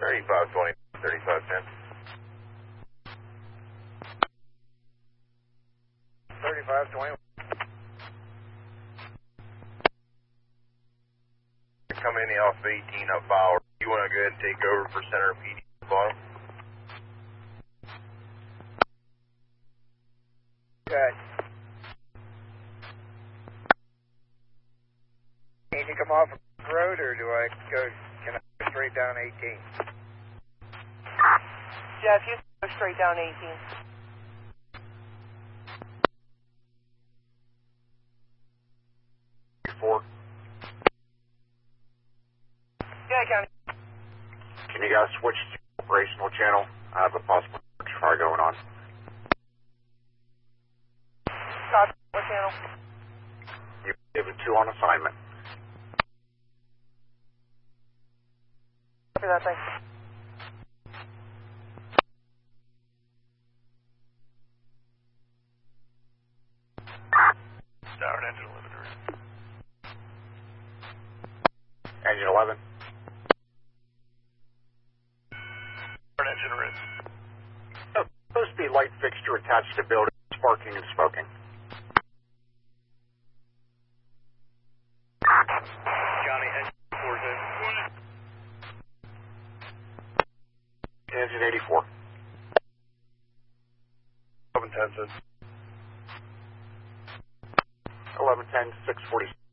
3520, 3510. 3520. Come in off 18 up Bauer. You want to go ahead and take over for center PD at the bottom? Good. Need to come off the road, or can I go straight down 18? Jeff, you go straight down 18. Four. Yeah, County. Can you guys switch to operational channel? I have a possible fire going on. Copy. What channel? You've given 2 on assignment. Copy that thing. Start engine 11. Engine 11. Start engine rinse. Supposed to be light fixture attached to building, sparking and smoking. County engine 42. Engine 84. 1110 says. 1110, 646.